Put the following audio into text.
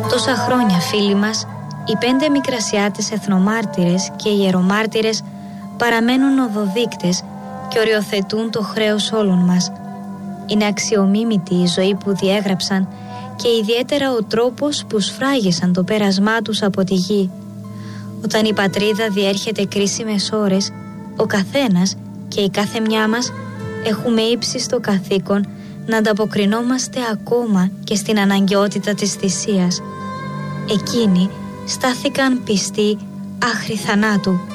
Τόσα χρόνια, φίλοι μας, οι 5 μικρασιάτες εθνομάρτυρες και οι ιερομάρτυρες παραμένουν οδοδείκτες και οριοθετούν το χρέος όλων μας. Είναι αξιομίμητη η ζωή που διέγραψαν και ιδιαίτερα ο τρόπος που σφράγισαν το πέρασμά τους από τη γη. Όταν η πατρίδα διέρχεται κρίσιμες ώρες, ο καθένας και η κάθε μια μας έχουμε ύψιστο καθήκον να ανταποκρινόμαστε ακόμα και στην αναγκαιότητα της θυσίας. Εκείνοι στάθηκαν πιστοί άχρη θανάτου